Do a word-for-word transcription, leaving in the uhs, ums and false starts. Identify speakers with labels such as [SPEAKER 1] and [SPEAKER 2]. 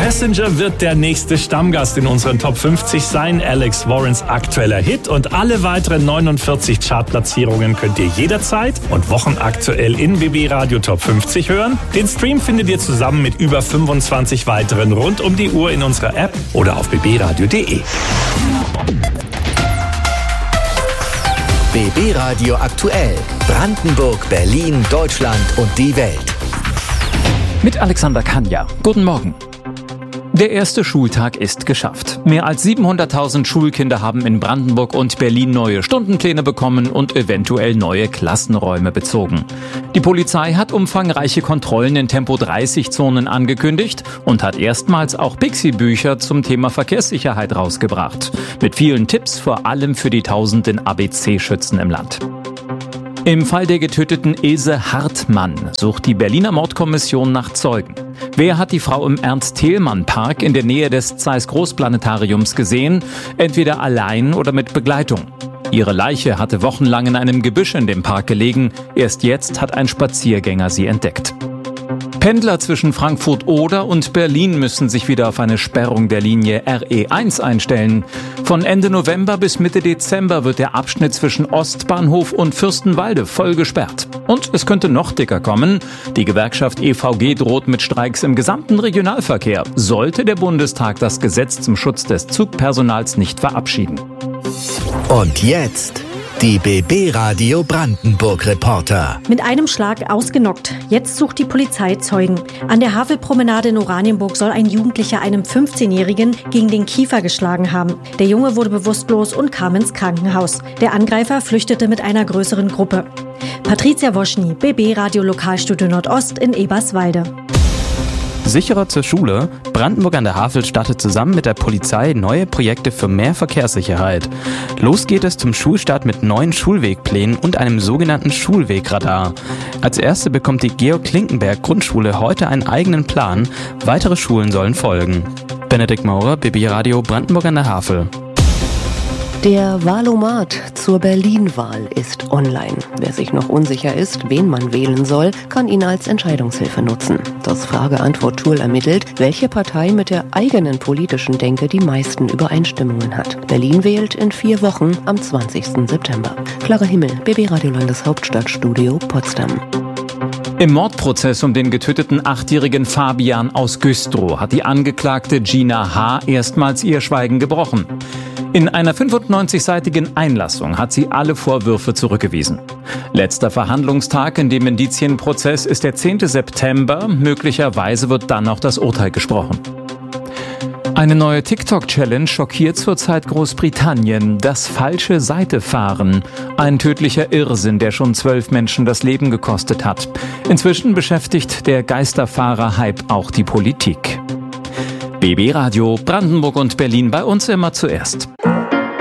[SPEAKER 1] Passenger wird der nächste Stammgast in unseren Top fünfzig sein. Alex Warrens aktueller Hit und alle weiteren neunundvierzig Chartplatzierungen könnt ihr jederzeit und wochenaktuell in B B Radio Top fünfzig hören. Den Stream findet ihr zusammen mit über fünfundzwanzig weiteren rund um die Uhr in unserer App oder auf b b radio punkt d e.
[SPEAKER 2] B B Radio aktuell. Brandenburg, Berlin, Deutschland und die Welt.
[SPEAKER 3] Mit Alexander Kanja. Guten Morgen. Der erste Schultag ist geschafft. Mehr als siebenhunderttausend Schulkinder haben in Brandenburg und Berlin neue Stundenpläne bekommen und eventuell neue Klassenräume bezogen. Die Polizei hat umfangreiche Kontrollen in Tempo dreißig Zonen angekündigt und hat erstmals auch Pixie-Bücher zum Thema Verkehrssicherheit rausgebracht. Mit vielen Tipps, vor allem für die tausenden A B C-Schützen im Land. Im Fall der getöteten Ilse Hartmann sucht die Berliner Mordkommission nach Zeugen. Wer hat die Frau im Ernst-Thälmann-Park in der Nähe des Zeiss-Großplanetariums gesehen? Entweder allein oder mit Begleitung. Ihre Leiche hatte wochenlang in einem Gebüsch in dem Park gelegen. Erst jetzt hat ein Spaziergänger sie entdeckt. Pendler zwischen Frankfurt-Oder und Berlin müssen sich wieder auf eine Sperrung der Linie R E eins einstellen. Von Ende November bis Mitte Dezember wird der Abschnitt zwischen Ostbahnhof und Fürstenwalde voll gesperrt. Und es könnte noch dicker kommen. Die Gewerkschaft E V G droht mit Streiks im gesamten Regionalverkehr, sollte der Bundestag das Gesetz zum Schutz des Zugpersonals nicht verabschieden.
[SPEAKER 2] Und jetzt die B B Radio Brandenburg Reporter.
[SPEAKER 4] Mit einem Schlag ausgenockt. Jetzt sucht die Polizei Zeugen. An der Havelpromenade in Oranienburg soll ein Jugendlicher einem fünfzehnjährigen gegen den Kiefer geschlagen haben. Der Junge wurde bewusstlos und kam ins Krankenhaus. Der Angreifer flüchtete mit einer größeren Gruppe. Patricia Woschny, B B Radio Lokalstudio Nordost in Eberswalde.
[SPEAKER 5] Sicherer zur Schule. Brandenburg an der Havel startet zusammen mit der Polizei neue Projekte für mehr Verkehrssicherheit. Los geht es zum Schulstart mit neuen Schulwegplänen und einem sogenannten Schulwegradar. Als erste bekommt die Georg-Klinkenberg-Grundschule heute einen eigenen Plan. Weitere Schulen sollen folgen. Benedikt Maurer, B B Radio Brandenburg an der Havel.
[SPEAKER 6] Der Wahlomat zur Berlin-Wahl ist online. Wer sich noch unsicher ist, wen man wählen soll, kann ihn als Entscheidungshilfe nutzen. Das Frage-Antwort-Tool ermittelt, welche Partei mit der eigenen politischen Denke die meisten Übereinstimmungen hat. Berlin wählt in vier Wochen am zwanzigsten September. Clara Himmel, B B Radio Landeshauptstadtstudio Potsdam.
[SPEAKER 3] Im Mordprozess um den getöteten achtjährigen Fabian aus Güstrow hat die Angeklagte Gina H. erstmals ihr Schweigen gebrochen. In einer fünfundneunzigseitigen Einlassung hat sie alle Vorwürfe zurückgewiesen. Letzter Verhandlungstag in dem Indizienprozess ist der zehnte September. Möglicherweise wird dann auch das Urteil gesprochen. Eine neue TikTok-Challenge schockiert zurzeit Großbritannien. Das falsche Seitefahren. Ein tödlicher Irrsinn, der schon zwölf Menschen das Leben gekostet hat. Inzwischen beschäftigt der Geisterfahrer-Hype auch die Politik. B B Radio Brandenburg und Berlin, bei uns immer zuerst.